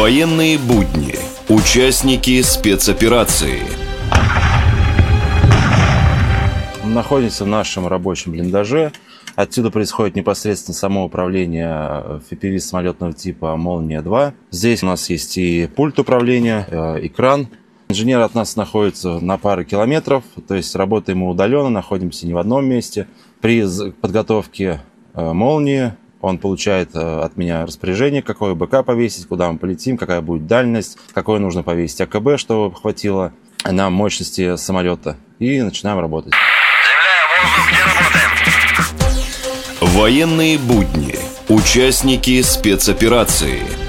Военные будни. Участники спецоперации. Мы находимся в нашем рабочем блиндаже. Отсюда происходит непосредственно само управление FPV самолетного типа «Молния-2». Здесь у нас есть и пульт управления, экран. Инженер от нас находится на пару километров, то есть работаем мы удаленно, находимся не в одном месте. При подготовке «Молнии» он получает от меня распоряжение, какое БК повесить, куда мы полетим, какая будет дальность, какое нужно повесить АКБ, чтобы хватило нам мощности самолета. И начинаем работать. Земля, воздух, где работаем? Военные будни. Участники спецоперации.